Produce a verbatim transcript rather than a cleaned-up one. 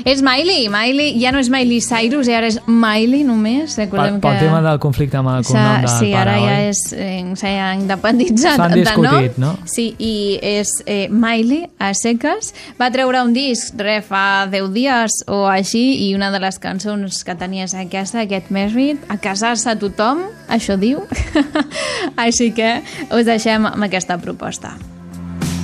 És Miley, Miley, ja no és Miley Cyrus, ara és Miley només. Pel, pel que... tema del conflicte amb el cognom del sí, pare, ara ja oi? és, eh, s'ha independitzat. S'han discutit, no? Sí, i és eh, Miley, a seques. Va treure un disc, re, fa deu dies o així, i una de les cançons que tenia és aquesta, Get Married, a casar-se tothom, això diu. Així que us deixem amb aquesta proposta.